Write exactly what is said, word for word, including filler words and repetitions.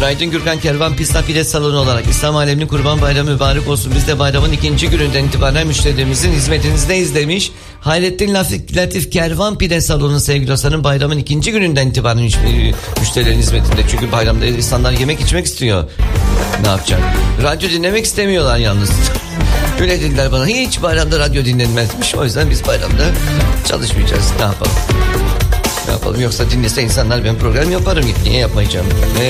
Günaydın Gürkan, Kervan Pista Pide Salonu olarak İslam aleminin Kurban Bayramı mübarek olsun. Biz de bayramın ikinci gününden itibaren müşterilerimizin hizmetinizdeyiz demiş. Hayrettin Latif, Latif Kervan Pide Salonu sevgili dostlarım, bayramın ikinci gününden itibaren müşterilerin hizmetinde. Çünkü bayramda insanlar yemek içmek istiyor. Ne yapacak? Radyo dinlemek istemiyorlar yalnız. Öyle dediler bana, hiç bayramda radyo dinlenmezmiş. O yüzden biz bayramda çalışmayacağız. Ne yapalım? Ne yapalım? Yoksa dinlese insanlar, ben program yaparım. Niye yapmayacağım? Ne